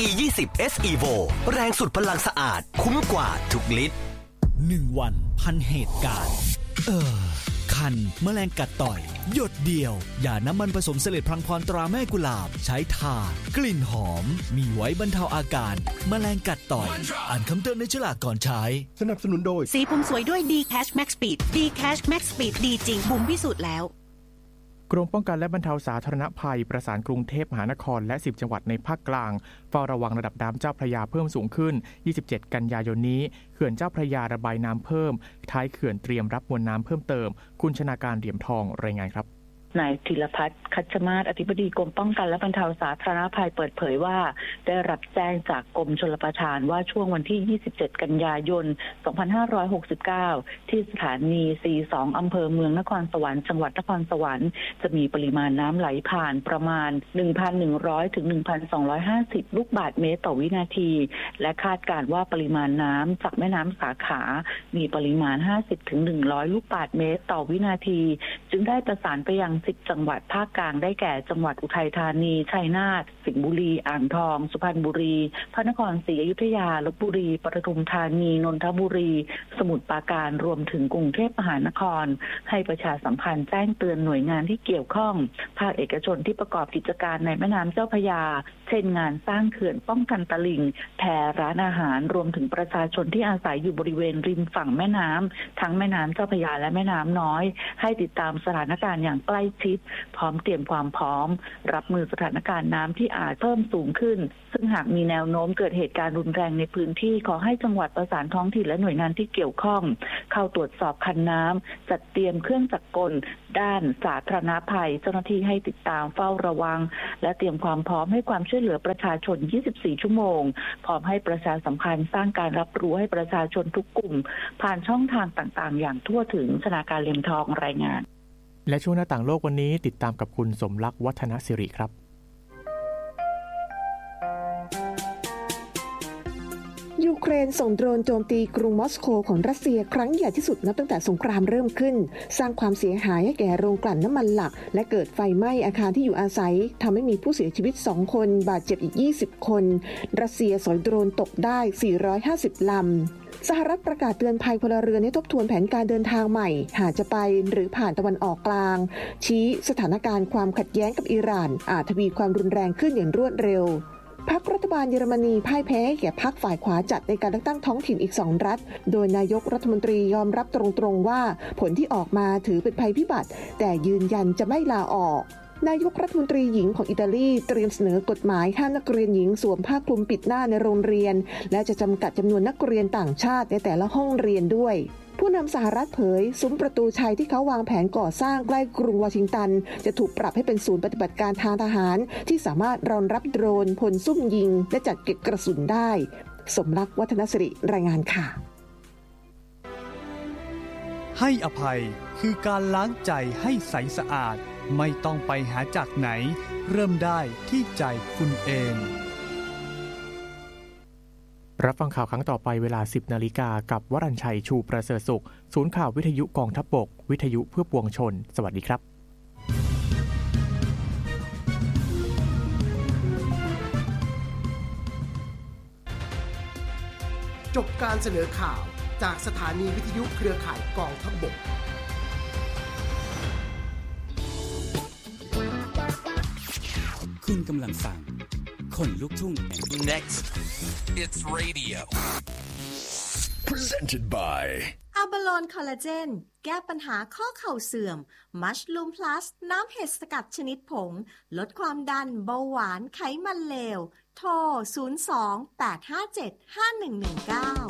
E20S Evo แรงสุดพลังสะอาดคุ้มกว่าทุกลิตร 1 วันพันเหตุการณ์คันแมลงกัดต่อยหยดเดียวยาน้ำมันผสมเสลดพลังพรตราแม่กุหลาบใช้ทากลิ่นหอมมีไว้บรรเทาอาการแมลงกัดต่อยอ่านคำเตือนในฉลากก่อนใช้สนับสนุนโดยสีผมสวยด้วย D-Cash Max Speed D-Cash Max Speed ดีจริงบุ๋มพิสูจน์แล้วกรมป้องกันและบรรเทาสาธารณภัยประสานกรุงเทพมหานครและ10จังหวัดในภาคกลางเฝ้าระวังระดับน้ำเจ้าพระยาเพิ่มสูงขึ้น27กันยายนนี้เขื่อนเจ้าพระยาระบายน้ำเพิ่มท้ายเขื่อนเตรียมรับมวลน้ำเพิ่มเติมคุณชนาการเหลี่ยมทองรายงานครับนายธีรพัฒน์คัชมาศอธิบดีกรมป้องกันและบรรเทาสาธารณภัยเปิดเผยว่าได้รับแจ้งจากกรมชลประทานว่าช่วงวันที่27กันยายน2569ที่สถานี42อำเภอเมืองนครสวรรค์จังหวัดนครสวรรค์จะมีปริมาณน้ำไหลผ่านประมาณ 1,100 ถึง 1,250 ลูกบาศก์เมตรต่อวินาทีและคาดการณ์ว่าปริมาณน้ำจากแม่น้ำสาขามีปริมาณ 50 ถึง 100 ลูกบาศก์เมตรต่อวินาทีจึงได้ประสานไปยัง10จังหวัดภาคกลางได้แก่จังหวัดอุทัยธานีชัยนาทสิงห์บุรีอ่างทองสุพรรณบุรีพระนครศรีอยุธยาลพบุรีปทุมธานีนนทบุรีสมุทรปราการรวมถึงกรุงเทพมหานครให้ประชาสัมพันธ์แจ้งเตือนหน่วยงานที่เกี่ยวข้องภาคเอกชนที่ประกอบกิจการในแม่น้ำเจ้าพระยาเช่นงานสร้างเขื่อนป้องกันตลิ่งแพร้านอาหารรวมถึงประชาชนที่อาศัยอยู่บริเวณริมฝั่งแม่น้ำทั้งแม่น้ำเจ้าพระยาและแม่น้ำน้อยให้ติดตามสถานการณ์อย่างใกล้ชิดพร้อมเตรียมความพร้อมรับมือสถานการณ์น้ำที่อาจเพิ่มสูงขึ้นซึ่งหากมีแนวโน้มเกิดเหตุการณ์รุนแรงในพื้นที่ขอให้จังหวัดประสานท้องถิ่นและหน่วยงานที่เกี่ยวข้องเข้าตรวจสอบคันน้ำจัดเตรียมเครื่องจักรกลด้านสาธารณภัยเจ้าหน้าที่ให้ติดตามเฝ้าระวังและเตรียมความพร้อมให้ความช่วยเหลือประชาชน24ชั่วโมงพร้อมให้ประชาสัมพันธ์สร้างการรับรู้ให้ประชาชนทุกกลุ่มผ่านช่องทางต่างๆอย่างทั่วถึงชนาการเหลี่ยมทองรายงานและช่วงหน้าต่างโลกวันนี้ติดตามกับคุณสมรักษ์วัฒนสิริครับยูเครนส่งโดรนโจมตีกรุงมอสโกของรัสเซียครั้งใหญ่ที่สุดนับตั้งแต่สงครามเริ่มขึ้นสร้างความเสียหายให้แก่โรงกลั่นน้ำมันหลักและเกิดไฟไหม้อาคารที่อยู่อาศัยทำให้มีผู้เสียชีวิต2คนบาดเจ็บอีก20คนรัสเซียสอยโดรนตกได้450ลำสหรัฐประกาศเตือนภัยพลเรือนให้ทบทวนแผนการเดินทางใหม่หากจะไปหรือผ่านตะวันออกกลางชี้สถานการณ์ความขัดแย้งกับอิหร่านอาจทวีความรุนแรงขึ้นอย่างรวดเร็วพรรครัฐบาลเยอรมนีพ่ายแพ้แก่พรรคฝ่ายขวาจัดในการเลือกตั้งท้องถิ่นอีก2รัฐโดยนายกรัฐมนตรียอมรับตรงๆว่าผลที่ออกมาถือเป็นภัยพิบัติแต่ยืนยันจะไม่ลาออกนายกรัฐมนตรีหญิงของอิตาลีเตรียมเสนอกฎหมายห้ามนักเรียนหญิงสวมผ้าคลุมปิดหน้าในโรงเรียนและจะจำกัดจำนวนนักเรียนต่างชาติในแต่ละห้องเรียนด้วยผู้นำสหรัฐเผยซุ้มประตูชัยที่เขาวางแผนก่อสร้างใกล้กรุงวอชิงตันจะถูกปรับให้เป็นศูนย์ปฏิบัติการทางทหารที่สามารถรองรับโดรนพลซุ่มยิงและจัดเก็บกระสุนได้สมรักษ์วัฒนสิริรายงานค่ะให้อภัยคือการล้างใจให้ใสสะอาดไม่ต้องไปหาจากไหนเริ่มได้ที่ใจคุณเองรับฟังข่าวครั้งต่อไปเวลา 10 นาฬิกากับวรัญชัยชูประเสริฐสุขศูนย์ข่าววิทยุกองทัพบกวิทยุเพื่อปวงชนสวัสดีครับจบการเสนอข่าวจากสถานีวิทยุเครือข่ายกองทัพบกคุณกำลังฟังคนลุกทุ่ง Next It's Radio Presented by อะบาโลนคอลลาเจนแก้ปัญหาข้อเข่าเสื่อมมัชลูมพลัสน้ำเห็ดสกัดชนิดผงลดความดันเบาหวานไขมันเลวโทร02 857 5119